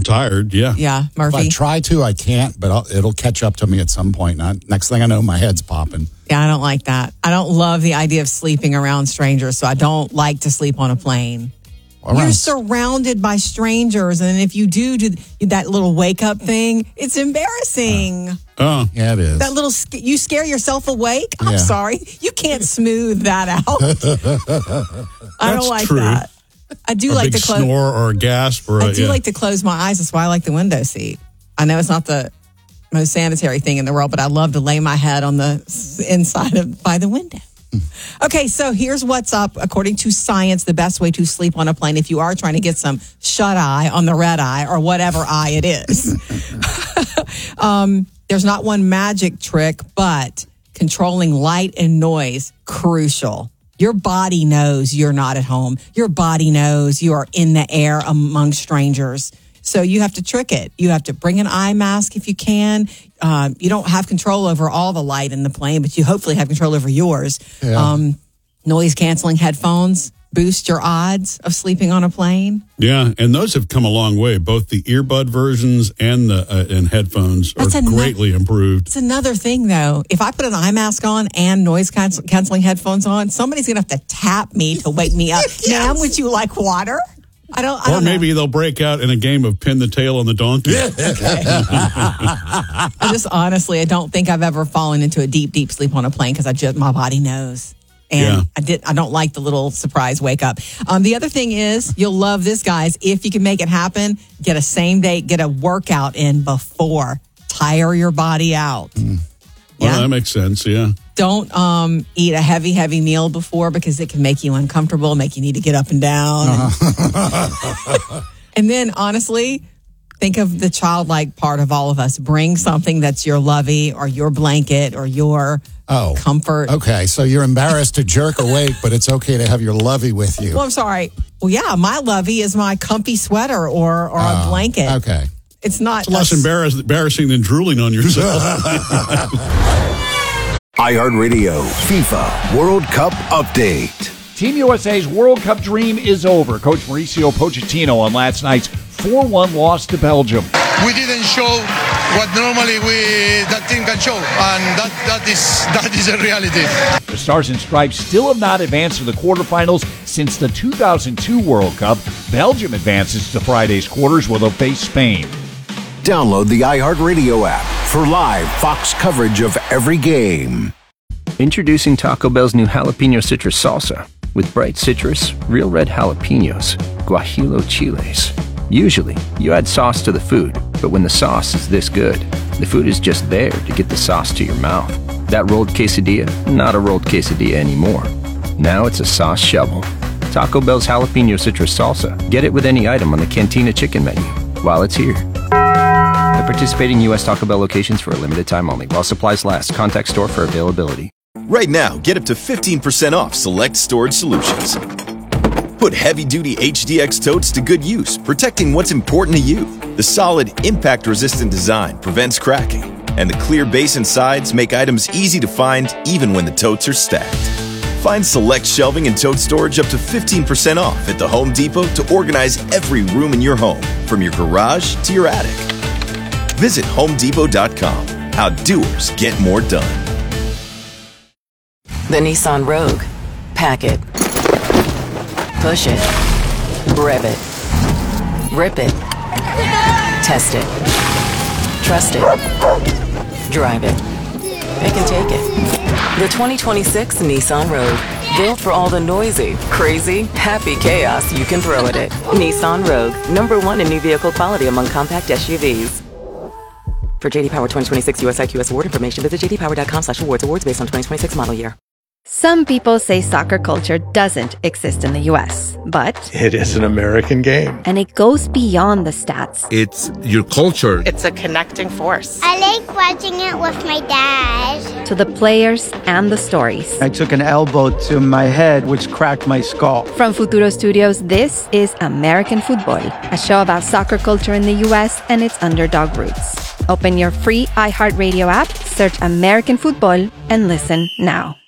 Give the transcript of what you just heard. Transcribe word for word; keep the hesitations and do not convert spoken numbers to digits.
tired, yeah. Yeah, Murphy. If I try to, I can't, but I'll, it'll catch up to me at some point. And I, next thing I know, my head's popping. Yeah, I don't like that. I don't love the idea of sleeping around strangers, so I don't like to sleep on a plane. Around. You're surrounded by strangers, and if you do do that little wake-up thing, it's embarrassing. Uh, oh, yeah, it is. That little, you scare yourself awake? I'm Yeah. sorry. You can't smooth that out. I don't That's like true. that. I do a like big to close. snore or a gasp. Or a, I do yeah. like to close my eyes. That's why I like the window seat. I know it's not the most sanitary thing in the world, but I love to lay my head on the inside of by the window. Okay, so here's what's up. According to science, the best way to sleep on a plane if you are trying to get some shut eye on the red eye or whatever eye it is. um, there's not one magic trick, but controlling light and noise, crucial. Your body knows you're not at home. Your body knows you are in the air among strangers. So you have to trick it. You have to bring an eye mask if you can. Uh, you don't have control over all the light in the plane, but you hopefully have control over yours. Yeah. Um, noise-canceling headphones boost your odds of sleeping on a plane. Yeah, and those have come a long way. Both the earbud versions and the uh, and headphones That's are ano- greatly improved. It's another thing, though. If I put an eye mask on and noise-canceling headphones on, somebody's going to have to tap me to wake me up. Yes. Ma'am, would you like water? I don't. I Or don't maybe know. they'll break out in a game of pin the tail on the donkey. I just honestly, I don't think I've ever fallen into a deep, deep sleep on a plane because I just my body knows, and Yeah. I did. I don't like the little surprise wake up. Um, the other thing is, you'll love this, guys. If you can make it happen, get a same day, get a workout in before. Tire your body out. Well, Yeah. that makes sense, yeah. Don't um, eat a heavy, heavy meal before because it can make you uncomfortable, make you need to get up and down. Uh-huh. And then, honestly, think of the childlike part of all of us. Bring something that's your lovey or your blanket or your Oh, comfort. Okay, so you're embarrassed to jerk awake, but it's okay to have your lovey with you. Well, I'm sorry. Well, yeah, my lovey is my comfy sweater or, or a Oh, blanket. Okay. It's not It's less a- embarrass- embarrassing than drooling on yourself. iHeartRadio FIFA World Cup Update. Team U S A's World Cup dream is over. Coach Mauricio Pochettino on last night's four one loss to Belgium. We didn't show what normally we that team can show, and that, that is that is a reality. The Stars and Stripes still have not advanced to the quarterfinals since the two thousand two World Cup. Belgium advances to Friday's quarters where they'll face Spain. Download the iHeartRadio app for live Fox coverage of every game. Introducing Taco Bell's new jalapeno citrus salsa with bright citrus, real red jalapenos, guajillo chiles. Usually, you add sauce to the food, but when the sauce is this good, the food is just there to get the sauce to your mouth. That rolled quesadilla, not a rolled quesadilla anymore. Now it's a sauce shovel. Taco Bell's jalapeno citrus salsa. Get it with any item on the Cantina chicken menu while it's here. At participating U S Taco Bell locations for a limited time only. While supplies last, contact store for availability. Right now, get up to fifteen percent off select storage solutions. Put heavy-duty H D X totes to good use, protecting what's important to you. The solid, impact-resistant design prevents cracking, and the clear base and sides make items easy to find even when the totes are stacked. Find select shelving and tote storage up to fifteen percent off at the Home Depot to organize every room in your home, from your garage to your attic. Visit home depot dot com. How doers get more done. The Nissan Rogue. Pack it. Push it. Rev it. Rip it. Test it. Trust it. Drive it. It can take it. The twenty twenty-six Nissan Rogue. Built for all the noisy, crazy, happy chaos you can throw at it. Nissan Rogue. Number one in new vehicle quality among compact S U Vs. For J D Power twenty twenty-six U S I Q S award information, visit j d power dot com slash awards. Awards based on twenty twenty-six model year. Some people say soccer culture doesn't exist in the U S, but it is an American game. And it goes beyond the stats. It's your culture. It's a connecting force. I like watching it with my dad. To the players and the stories. I took an elbow to my head, which cracked my skull. From Futuro Studios, this is American Football, a show about soccer culture in the U S and its underdog roots. Open your free iHeartRadio app, search American Football, and listen now.